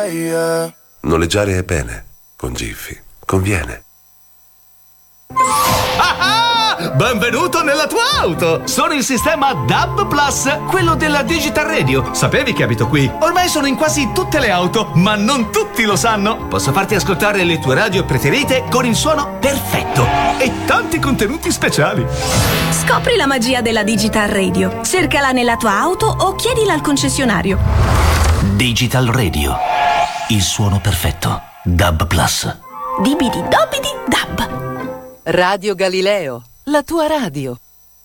yeah. Noleggiare è bene, con Jiffy conviene. Benvenuto nella tua auto! Sono il sistema DAB Plus, quello della Digital Radio. Sapevi che abito qui? Ormai sono in quasi tutte le auto, ma non tutti lo sanno. Posso farti ascoltare le tue radio preferite con il suono perfetto e tanti contenuti speciali. Scopri la magia della Digital Radio. Cercala nella tua auto o chiedila al concessionario. Digital Radio, il suono perfetto. DAB Plus. Dibidi dobidi dab. Radio Galileo, la tua radio.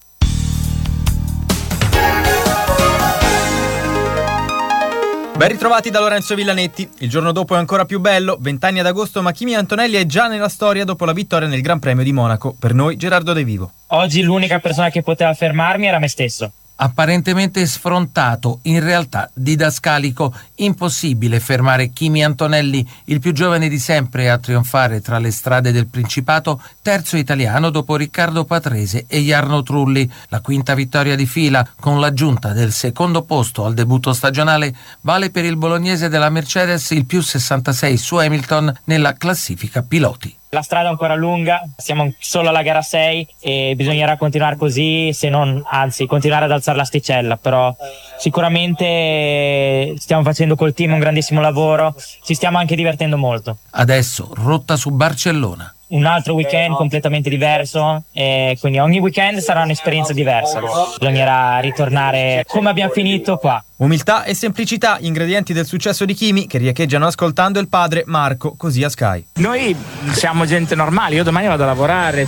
Ben ritrovati da Lorenzo Villanetti. Il giorno dopo è ancora più bello, 20 anni ad agosto, ma Kimi Antonelli è già nella storia dopo la vittoria nel Gran Premio di Monaco. Per noi Gerardo De Vivo. Oggi l'unica persona che poteva fermarmi era me stesso. Apparentemente sfrontato, in realtà didascalico, impossibile fermare Kimi Antonelli, il più giovane di sempre a trionfare tra le strade del Principato, terzo italiano dopo Riccardo Patrese e Jarno Trulli. La quinta vittoria di fila, con l'aggiunta del secondo posto al debutto stagionale, vale per il bolognese della Mercedes il più 66 su Hamilton nella classifica piloti. La strada è ancora lunga, siamo solo alla gara 6 e bisognerà continuare così, se non, anzi, continuare ad alzare l'asticella, però sicuramente stiamo facendo col team un grandissimo lavoro, ci stiamo anche divertendo molto. Adesso rotta su Barcellona. Un altro weekend completamente diverso e quindi ogni weekend sarà un'esperienza diversa. Bisognerà ritornare come abbiamo finito qua. Umiltà e semplicità, ingredienti del successo di Kimi, che riecheggiano ascoltando il padre Marco, così a Sky. Noi siamo gente normale, io domani vado a lavorare,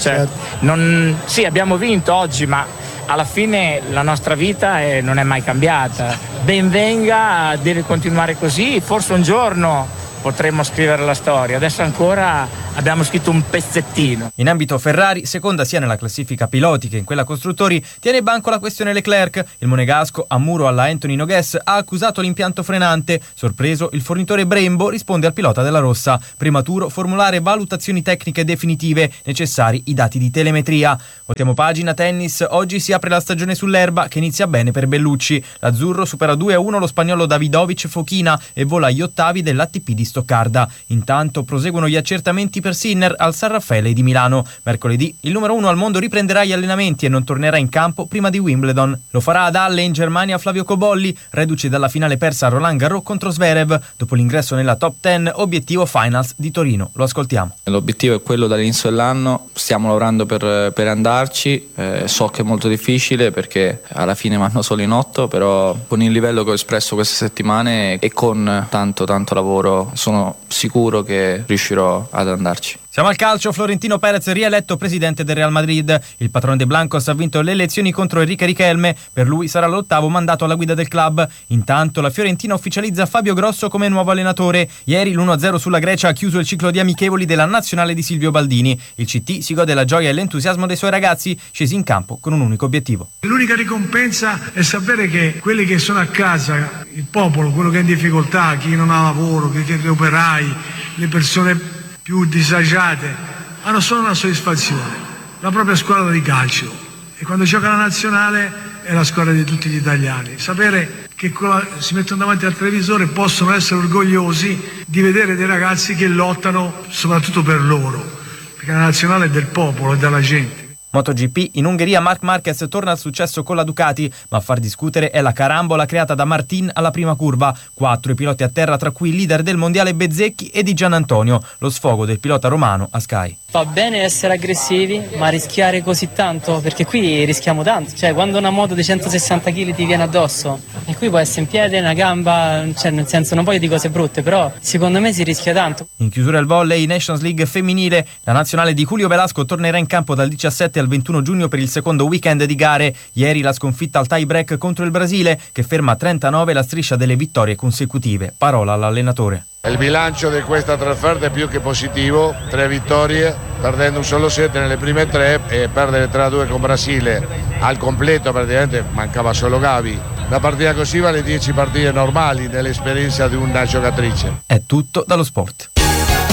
sì, abbiamo vinto oggi, ma alla fine la nostra vita non è mai cambiata. Ben venga, deve continuare così, forse un giorno potremmo scrivere la storia, adesso ancora abbiamo scritto un pezzettino. In ambito Ferrari, seconda sia nella classifica piloti che in quella costruttori, tiene banco la questione Leclerc. Il monegasco, a muro alla Anthony Nogues, ha accusato l'impianto frenante. Sorpreso, il fornitore Brembo risponde al pilota della rossa. Prematuro formulare valutazioni tecniche definitive, necessari i dati di telemetria. Voltiamo pagina tennis, oggi si apre la stagione sull'erba che inizia bene per Bellucci. L'azzurro supera 2-1 lo spagnolo Davidovic Fokina e vola agli ottavi dell'ATP di Stoccarda. Intanto proseguono gli accertamenti per Sinner al San Raffaele di Milano. Mercoledì il numero 1 al mondo riprenderà gli allenamenti e non tornerà in campo prima di Wimbledon. Lo farà ad Halle in Germania Flavio Cobolli, reduce dalla finale persa a Roland Garros contro Zverev. Dopo l'ingresso nella top 10, obiettivo Finals di Torino. Lo ascoltiamo. L'obiettivo è quello dall'inizio dell'anno, stiamo lavorando per andarci, so che è molto difficile perché alla fine vanno solo in 8, però con il livello che ho espresso queste settimane e con tanto lavoro sono sicuro che riuscirò ad andarci. Siamo al calcio, Florentino Perez rieletto presidente del Real Madrid. Il patrone de Blancos ha vinto le elezioni contro Enrique Riquelme, per lui sarà l'8º mandato alla guida del club. Intanto la Fiorentina ufficializza Fabio Grosso come nuovo allenatore. Ieri l'1-0 sulla Grecia ha chiuso il ciclo di amichevoli della nazionale di Silvio Baldini. Il CT si gode la gioia e l'entusiasmo dei suoi ragazzi, scesi in campo con un unico obiettivo. L'unica ricompensa è sapere che quelli che sono a casa, il popolo, quello che è in difficoltà, chi non ha lavoro, gli operai, le persone più disagiate, hanno solo una soddisfazione, la propria squadra di calcio, e quando gioca la nazionale è la squadra di tutti gli italiani. Sapere che si mettono davanti al televisore possono essere orgogliosi di vedere dei ragazzi che lottano soprattutto per loro, perché la nazionale è del popolo e della gente. MotoGP, in Ungheria Marc Marquez torna al successo con la Ducati, ma a far discutere è la carambola creata da Martin alla prima curva. 4 i piloti a terra, tra cui il leader del mondiale Bezzecchi e Di Giannantonio. Lo sfogo del pilota romano a Sky. Va bene essere aggressivi, ma rischiare così tanto, perché qui rischiamo tanto. Cioè, quando una moto di 160 kg ti viene addosso, e qui può essere in piede, una gamba, cioè nel senso non voglio di cose brutte, però secondo me si rischia tanto. In chiusura il volley, Nations League femminile, la nazionale di Julio Velasco tornerà in campo dal 17 al 21 giugno per il secondo weekend di gare. Ieri la sconfitta al tie break contro il Brasile, che ferma a 39 la striscia delle vittorie consecutive. Parola all'allenatore. Il bilancio di questa trasferta è più che positivo, 3 vittorie, perdendo un solo set nelle prime 3 e perdere 3-2 con Brasile al completo, praticamente mancava solo Gavi. Una partita così vale 10 partite normali nell'esperienza di una giocatrice. È tutto dallo sport.